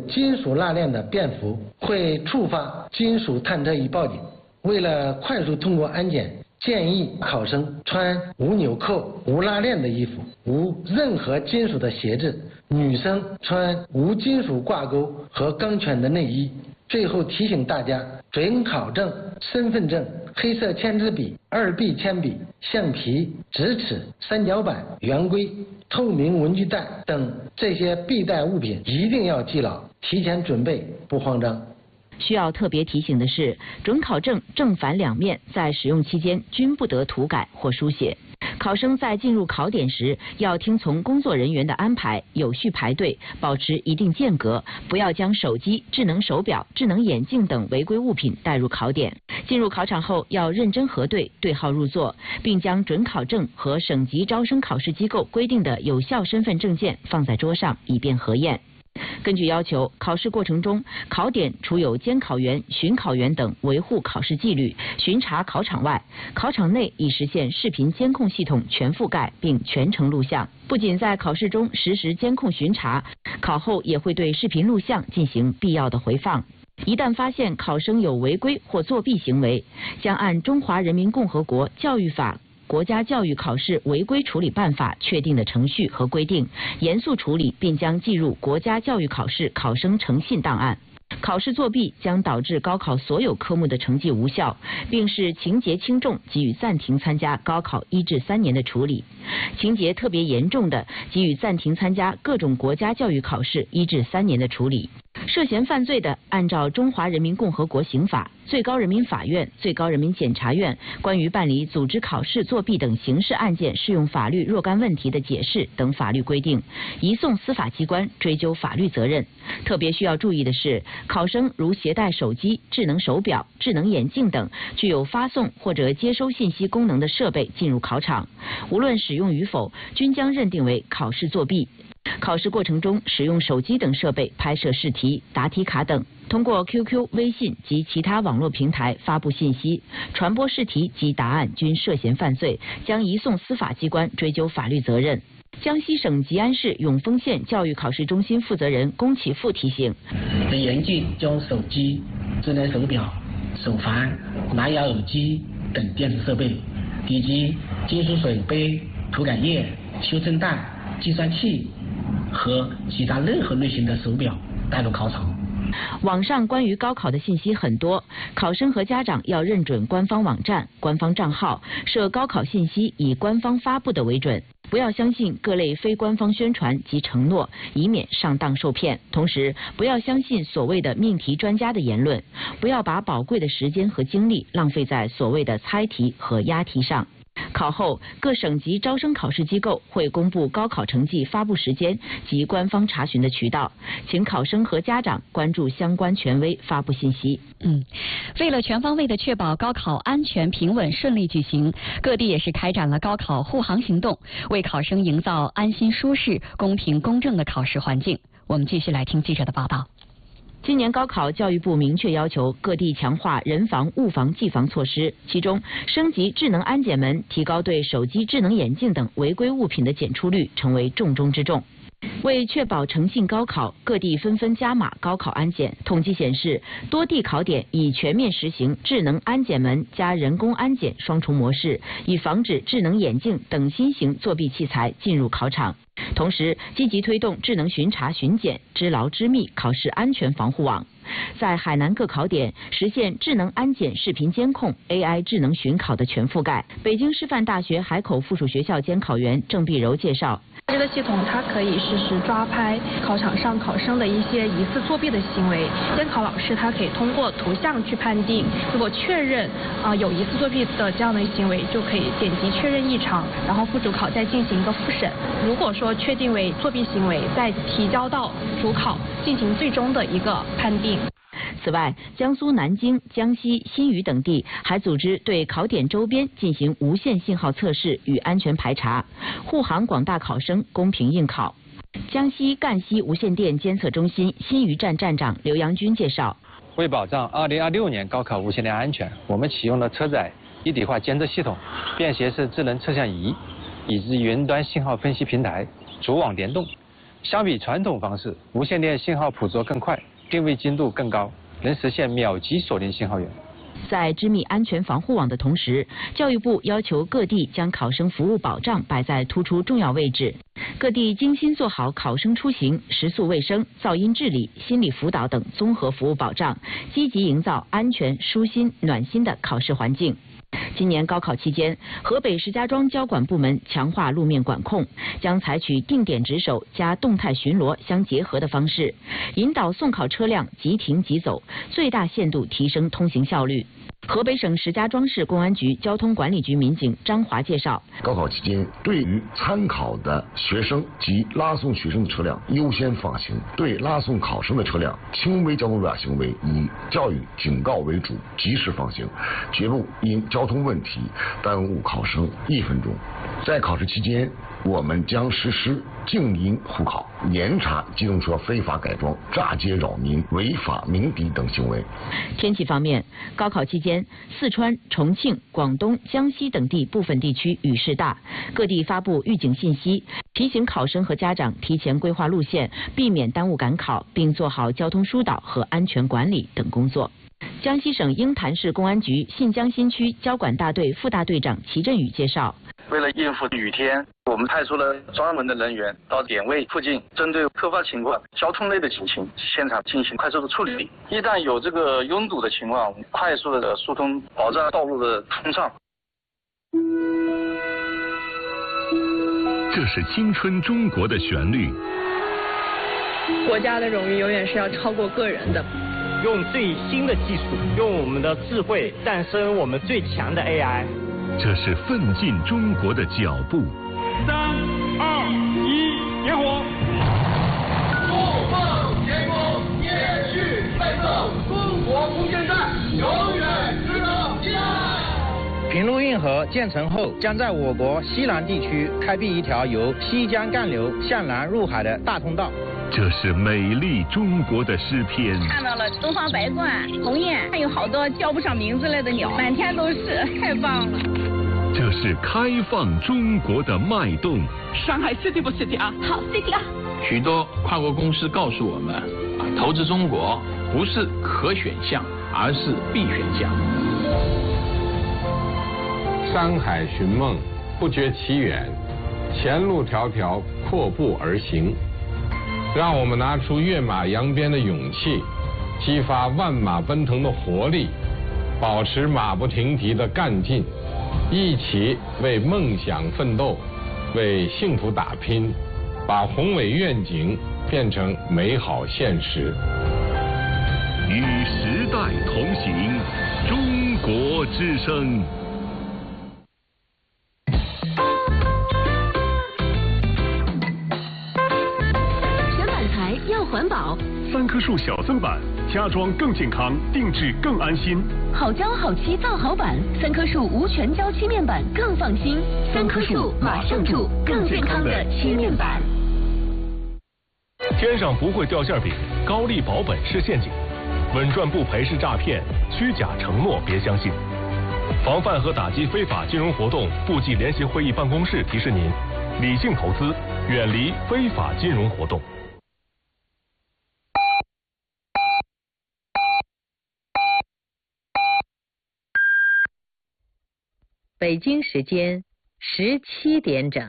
金属拉链的便服，会触发金属探测仪报警。为了快速通过安检，建议考生穿无纽扣、无拉链的衣服，无任何金属的鞋子；女生穿无金属挂钩和钢圈的内衣。最后提醒大家，准考证、身份证、黑色签字笔、2B 铅笔、橡皮、直尺、三角板、圆规、透明文具袋等这些必带物品一定要记牢，提前准备，不慌张。 需要特别提醒的是，准考证正反两面在使用期间均不得涂改或书写。考生在进入考点时，要听从工作人员的安排，有序排队，保持一定间隔，不要将手机、智能手表、智能眼镜等违规物品带入考点。进入考场后，要认真核对，对号入座，并将准考证和省级招生考试机构规定的有效身份证件放在桌上，以便核验。根据要求，考试过程中，考点除有监考员、巡考员等维护考试纪律、巡查考场外，考场内已实现视频监控系统全覆盖并全程录像。不仅在考试中实时监控巡查，考后也会对视频录像进行必要的回放。一旦发现考生有违规或作弊行为，将按《中华人民共和国教育法》国家教育考试违规处理办法确定的程序和规定，严肃处理，并将记入国家教育考试考生诚信档案。考试作弊将导致高考所有科目的成绩无效，并视情节轻重给予暂停参加高考1至3年的处理；情节特别严重的，给予暂停参加各种国家教育考试1至3年的处理。涉嫌犯罪的，按照《中华人民共和国刑法》、最高人民法院、最高人民检察院关于办理组织考试作弊等刑事案件适用法律若干问题的解释等法律规定，移送司法机关追究法律责任。特别需要注意的是，考生如携带手机、智能手表、智能眼镜等具有发送或者接收信息功能的设备进入考场，无论使用与否，均将认定为考试作弊。考试过程中使用手机等设备拍摄试题、答题卡等，通过 QQ、微信及其他网络平台发布信息、传播试题及答案均涉嫌犯罪，将移送司法机关追究法律责任。江西省吉安市永丰县教育考试中心负责人龚启富提醒： 严禁将手机、智能手表、手环、蓝牙耳机等电子设备，以及金属水杯、涂改液、修正带、计算器和其他任何类型的手表带入考场。 网上关于高考的信息很多，考生和家长要认准官方网站、官方账号，设高考信息以官方发布的为准，不要相信各类非官方宣传及承诺，以免上当受骗。同时，不要相信所谓的命题专家的言论，不要把宝贵的时间和精力浪费在所谓的猜题和押题上。考后，各省级招生考试机构会公布高考成绩发布时间及官方查询的渠道，请考生和家长关注相关权威发布信息。 为了全方位的确保高考安全平稳顺利举行，各地也是开展了高考护航行动，为考生营造安心舒适、公平公正的考试环境。我们继续来听记者的报道。 今年高考，教育部明确要求各地强化人防、物防、技防措施，其中升级智能安检门，提高对手机、智能眼镜等违规物品的检出率，成为重中之重。为确保诚信高考，各地纷纷加码高考安检。统计显示，多地考点已全面实行智能安检门加人工安检双重模式，以防止智能眼镜等新型作弊器材进入考场。同时，积极推动智能巡查巡检，织牢织密考试安全防护网。在海南各考点实现智能安检视频监控、AI 智能巡考的全覆盖。北京师范大学海口附属学校监考员郑碧柔介绍。 这个系统它可以实时抓拍考场上考生的一些疑似作弊的行为，监考老师他可以通过图像去判定，如果确认有疑似作弊的这样的行为，就可以点击确认异常，然后副主考再进行一个复审。如果说确定为作弊行为，再提交到主考进行最终的一个判定。 此外，江苏南京、江西新余等地还组织对考点周边进行无线信号测试与安全排查，护航广大考生公平应考。江西赣西无线电监测中心新余站站长刘阳军介绍， 为保障2026年高考无线电安全，我们启用了车载一体化监测系统、便携式智能测向仪以及云端信号分析平台、主网联动， 相比传统方式，无线电信号捕捉更快，定位精度更高，能实现秒级锁定信号源。 在织密安全防护网的同时，教育部要求各地将考生服务保障摆在突出重要位置。各地精心做好考生出行、食宿卫生、噪音治理、心理辅导等综合服务保障，积极营造安全、舒心、暖心的考试环境。今年高考期间，河北石家庄交管部门强化路面管控，将采取定点值守加动态巡逻相结合的方式，引导送考车辆即停即走，最大限度提升通行效率。河北省石家庄市公安局交通管理局民警张华介绍， 高考期间，对于参考的学生及拉送学生的车辆优先放行，对拉送考生的车辆轻微交通违法行为以教育警告为主，及时放行，绝不因交通问题耽误考生1分钟。在考试期间，我们将实施静音护考，严查机动车非法改装、炸街扰民、违法鸣笛等行为。 天气方面，高考期间，四川、重庆、广东、江西等地部分地区雨势大，各地发布预警信息，提醒考生和家长提前规划路线，避免耽误赶考，并做好交通疏导和安全管理等工作。江西省鹰潭市公安局信江新区交管大队副大队长齐振宇介绍， 为了应付雨天，我们派出了专门的人员到点位附近，针对突发情况、交通类的警情，现场进行快速的处理。一旦有这个拥堵的情况，我们快速的疏通，保障道路的通畅。 这是青春中国的旋律。 国家的荣誉永远是要超过个人的。 用最新的技术，用我们的智慧诞生我们最强的 AI。 这是奋进中国的脚步。 3、2、1，点火！不放前锋，也去奋斗，中国空间站永远值得期待。 平陆运河建成后，将在我国西南地区开辟一条由西江干流向南入海的大通道。 这是美丽中国的诗篇。 看到了东方白鹳、鸿雁，还有好多叫不上名字来的鸟，满天都是，太棒了。 这是开放中国的脉动。 上海 City 不 City 啊？ 好 City 啊！ 许多跨国公司告诉我们，投资中国不是可选项，而是必选项。 山海寻梦，不觉其远，前路迢迢，阔步而行。让我们拿出跃马扬鞭的勇气，激发万马奔腾的活力，保持马不停蹄的干劲，一起为梦想奋斗，为幸福打拼，把宏伟愿景变成美好现实。 与时代同行，中国之声。 环保 3棵树小增版，家装更健康，定制更安心。 好胶好漆造好板，3棵树无全胶漆面板更放心。3棵树马上住，更健康的漆面板。 天上不会掉馅饼，高利保本是陷阱，稳赚不赔是诈骗，虚假承诺别相信。防范和打击非法金融活动部际联席会议办公室提示您：理性投资，远离非法金融活动。 北京时间17点整。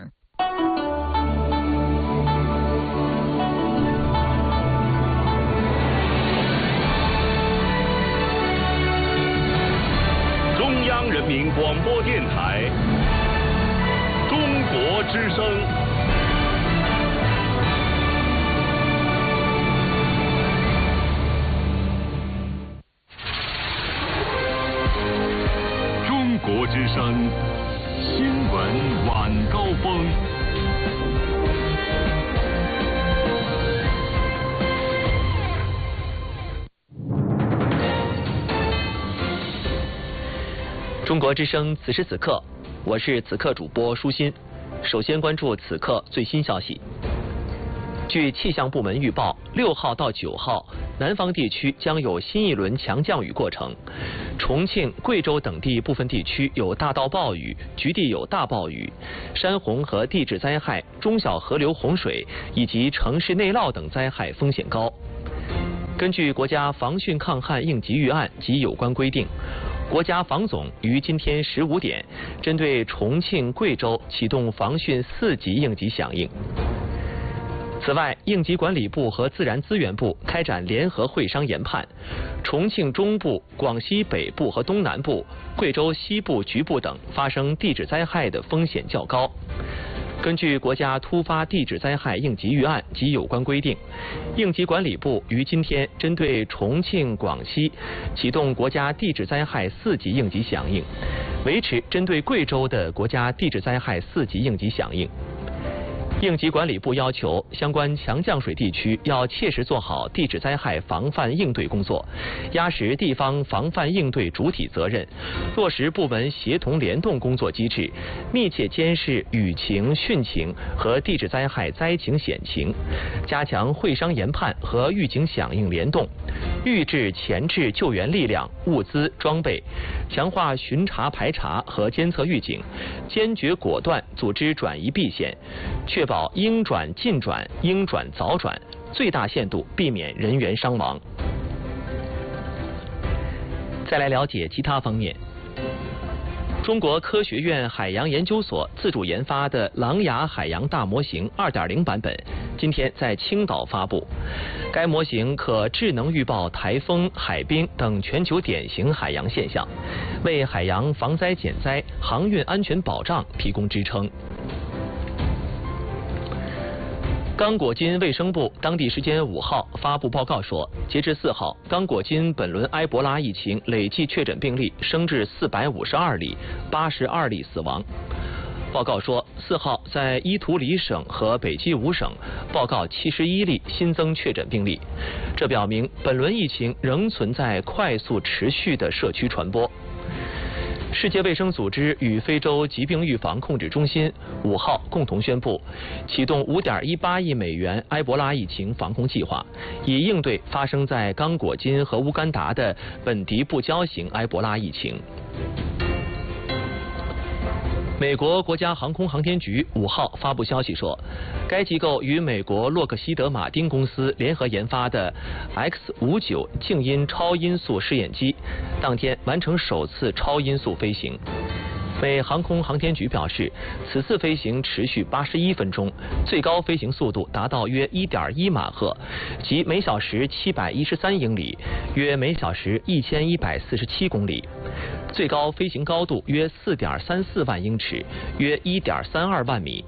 中央人民广播电台，中国之声。中国之声新闻晚高峰。 中国之声此时此刻，我是此刻主播舒心。首先关注此刻最新消息。 据气象部门预报，6号到9号，南方地区将有新一轮强降雨过程，重庆、贵州等地部分地区有大到暴雨，局地有大暴雨，山洪和地质灾害、中小河流洪水以及城市内涝等灾害风险高。根据国家防汛抗旱应急预案及有关规定，国家防总于今天15点针对重庆、贵州启动防汛4级应急响应。此外，应急管理部和自然资源部开展联合会商研判，重庆中部、广西北部和东南部、贵州西部局部等发生地质灾害的风险较高。根据国家突发地质灾害应急预案及有关规定，应急管理部于今天针对重庆、广西启动国家地质灾害4级应急响应，维持针对贵州的国家地质灾害4级应急响应。应急管理部要求相关强降水地区要切实做好地质灾害防范应对工作，压实地方防范应对主体责任，落实部门协同联动工作机制，密切监视雨情、汛情和地质灾害灾情险情，加强会商研判和预警响应联动，预制前置救援力量、物资、装备，强化巡查排查和监测预警，坚决果断组织转移避险，确保应转尽转、应转早转，最大限度避免人员伤亡。再来了解其他方面。中国科学院海洋研究所自主研发的狼牙海洋大模型 2.0 版本今天在青岛发布。该模型可智能预报台风、海冰等全球典型海洋现象，为海洋防灾减灾、航运安全保障提供支撑。刚果金卫生部当地时间5号发布报告说，截至4号，刚果金本轮埃博拉疫情累计确诊病例升至452例，82例死亡。报告说，4号在伊图里省和北基伍省报告71例新增确诊病例，这表明本轮疫情仍存在快速持续的社区传播。世界卫生组织与非洲疾病预防控制中心5号共同宣布，启动5.18亿美元埃博拉疫情防控计划，以应对发生在刚果金和乌干达的本迪布胶型埃博拉疫情。美国国家航空航天局5号发布消息说，该机构与美国洛克希德马丁公司联合研发的 X-59静音超音速试验机当天完成首次超音速飞行。美航空航天局表示，此次飞行持续81分钟，最高飞行速度达到约 1.1 马赫，即每小时713英里，约每小时1147公里。最高飞行高度约4.34万英尺，约1.32万米。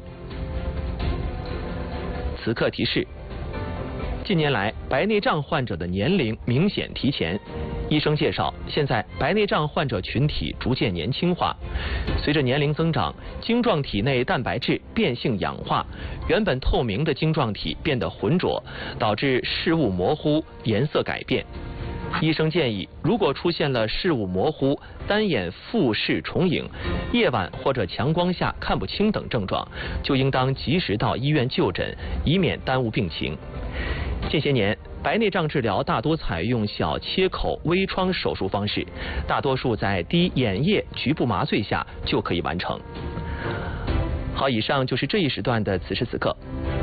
此刻提示：近年来，白内障患者的年龄明显提前。医生介绍，现在白内障患者群体逐渐年轻化，随着年龄增长，晶状体内蛋白质变性氧化，原本透明的晶状体变得浑浊，导致视物模糊、颜色改变。医生建议，如果出现了视物模糊、单眼复视重影、夜晚或者强光下看不清等症状，就应当及时到医院就诊，以免耽误病情。近些年，白内障治疗大多采用小切口微创手术方式，大多数在低眼液局部麻醉下就可以完成。好，以上就是这一时段的此时此刻。